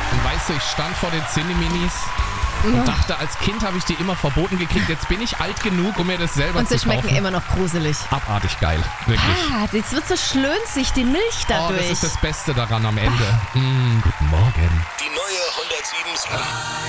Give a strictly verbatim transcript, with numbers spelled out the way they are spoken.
Und weißt du, ich stand vor den Zinni-Minis und dachte, als Kind habe ich die immer verboten gekriegt. Jetzt bin ich alt genug, um mir das selber Und zu sie kaufen. schmecken immer noch gruselig. Abartig geil, wirklich. Ah, jetzt wird so schlönzig, die Milch Oh, dadurch. das ist das Beste daran am Ende. Mm, guten Morgen. Die neue hundertsieben Komma sieben